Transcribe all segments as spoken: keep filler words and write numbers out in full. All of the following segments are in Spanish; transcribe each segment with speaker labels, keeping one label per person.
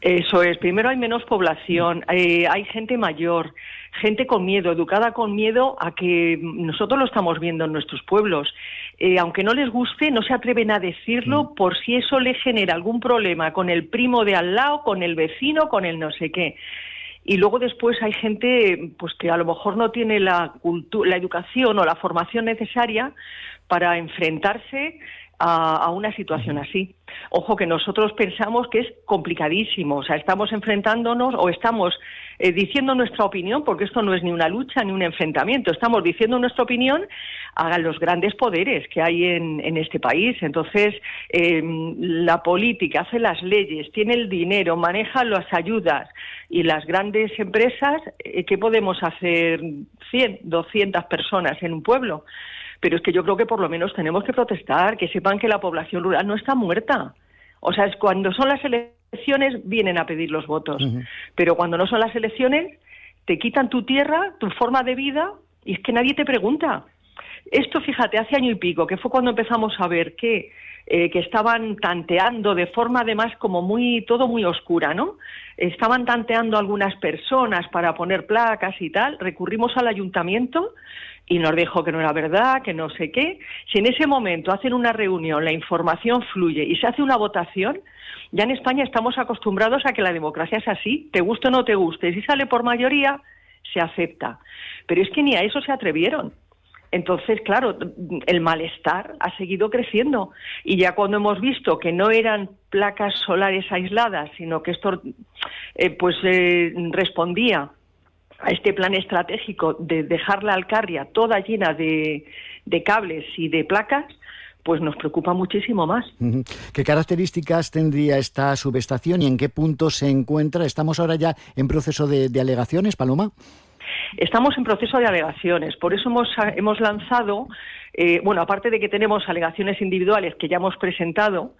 Speaker 1: Eso es, primero hay menos población, eh, hay gente mayor, gente con miedo, educada con miedo a que nosotros lo estamos viendo en nuestros pueblos. Eh, aunque no les guste, no se atreven a decirlo mm. por si eso le genera algún problema con el primo de al lado, con el vecino, con el no sé qué. Y luego después hay gente pues que a lo mejor no tiene la cultu- la educación o la formación necesaria para enfrentarse a, a una situación así. Ojo, que nosotros pensamos que es complicadísimo, o sea, estamos enfrentándonos o estamos eh, diciendo nuestra opinión, porque esto no es ni una lucha ni un enfrentamiento, estamos diciendo nuestra opinión a los grandes poderes que hay en, en este país. Entonces, eh, la política hace las leyes, tiene el dinero, maneja las ayudas, y las grandes empresas, eh, ¿qué podemos hacer cien, doscientas personas en un pueblo? Pero es que yo creo que por lo menos tenemos que protestar, que sepan que la población rural no está muerta. O sea, es cuando son las elecciones vienen a pedir los votos, uh-huh. pero cuando no son las elecciones te quitan tu tierra, tu forma de vida, y es que nadie te pregunta. Esto, fíjate, hace año y pico, que fue cuando empezamos a ver que, eh, que estaban tanteando de forma además como muy, todo muy oscura, ¿no? Estaban tanteando algunas personas para poner placas y tal, recurrimos al ayuntamiento y nos dijo que no era verdad, que no sé qué. Si en ese momento hacen una reunión, la información fluye y se hace una votación, ya en España estamos acostumbrados a que la democracia es así, te guste o no te guste, si sale por mayoría, se acepta. Pero es que ni a eso se atrevieron. Entonces, claro, el malestar ha seguido creciendo, y ya cuando hemos visto que no eran placas solares aisladas, sino que esto eh, pues eh, respondía a este plan estratégico de dejar la Alcarria toda llena de, de cables y de placas, pues nos preocupa muchísimo más.
Speaker 2: ¿Qué características tendría esta subestación y en qué punto se encuentra? ¿Estamos ahora ya en proceso de, de alegaciones, Paloma?
Speaker 1: Estamos en proceso de alegaciones, por eso hemos, hemos lanzado, eh, bueno, aparte de que tenemos alegaciones individuales que ya hemos presentado,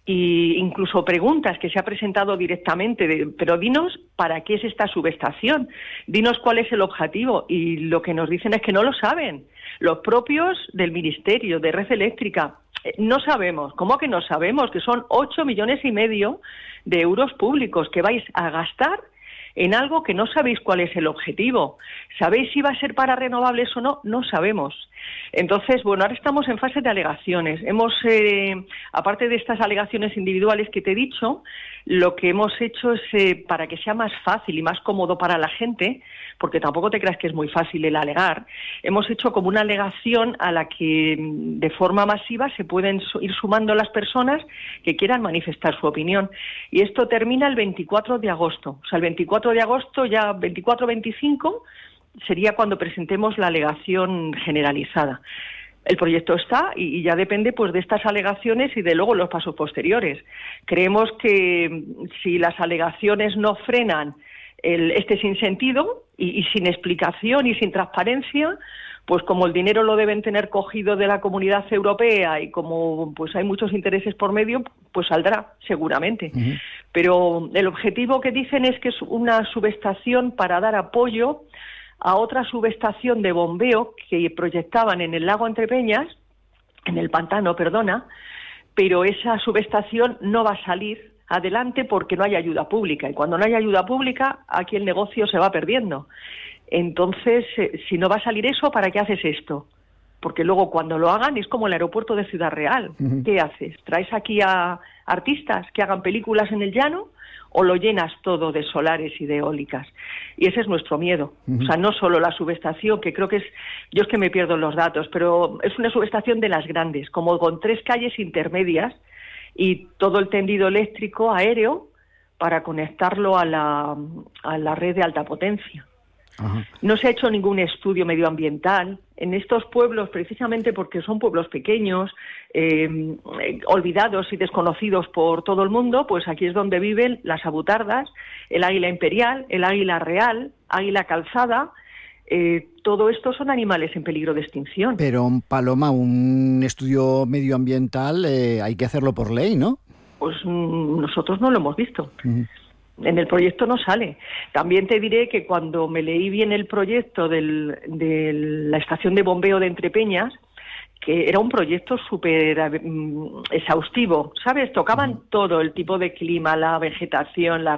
Speaker 1: e incluso preguntas que se ha presentado directamente, de, pero dinos para qué es esta subestación, dinos cuál es el objetivo, y lo que nos dicen es que no lo saben, los propios del Ministerio de Red Eléctrica. No sabemos. ¿Cómo que no sabemos? Que son ocho millones y medio de euros públicos que vais a gastar en algo que no sabéis cuál es el objetivo. ¿Sabéis si va a ser para renovables o no? No sabemos. Entonces, bueno, ahora estamos en fase de alegaciones. Hemos, eh, aparte de estas alegaciones individuales que te he dicho, lo que hemos hecho es, eh, para que sea más fácil y más cómodo para la gente, porque tampoco te creas que es muy fácil el alegar, hemos hecho como una alegación a la que de forma masiva se pueden ir sumando las personas que quieran manifestar su opinión. Y esto termina el veinticuatro de agosto. O sea, el veinticuatro de agosto, ya veinticuatro veinticinco, sería cuando presentemos la alegación generalizada. El proyecto está y ya depende pues de estas alegaciones y de luego los pasos posteriores. Creemos que si las alegaciones no frenan el, este sinsentido y, y sin explicación y sin transparencia, pues como el dinero lo deben tener cogido de la Comunidad Europea y como pues hay muchos intereses por medio, pues saldrá seguramente. Uh-huh. Pero el objetivo que dicen es que es una subestación para dar apoyo a otra subestación de bombeo que proyectaban en el lago Entrepeñas, en el pantano, perdona, pero esa subestación no va a salir adelante porque no hay ayuda pública, y cuando no hay ayuda pública, aquí el negocio se va perdiendo. Entonces, eh, si no va a salir eso, ¿para qué haces esto? Porque luego cuando lo hagan es como el aeropuerto de Ciudad Real. Uh-huh. ¿Qué haces? ¿Traes aquí a artistas que hagan películas en el llano o lo llenas todo de solares y de eólicas? Y ese es nuestro miedo. Uh-huh. O sea, no solo la subestación, que creo que es, yo es que me pierdo en los datos, pero es una subestación de las grandes, como con tres calles intermedias y todo el tendido eléctrico aéreo para conectarlo a la, a la red de alta potencia. Ajá. No se ha hecho ningún estudio medioambiental en estos pueblos, precisamente porque son pueblos pequeños, eh, olvidados y desconocidos por todo el mundo. Pues aquí es donde viven las abutardas, el águila imperial, el águila real, águila calzada. Eh, todo esto son animales en peligro de extinción.
Speaker 2: Pero, Paloma, un estudio medioambiental eh, hay que hacerlo por ley, ¿no?
Speaker 1: Pues mm, nosotros no lo hemos visto.
Speaker 2: Uh-huh.
Speaker 1: En el proyecto no sale. También te diré que cuando me leí bien el proyecto del, de la estación de bombeo de Entrepeñas, que era un proyecto súper eh, exhaustivo, ¿sabes? Tocaban uh-huh. todo, el tipo de clima, la vegetación, la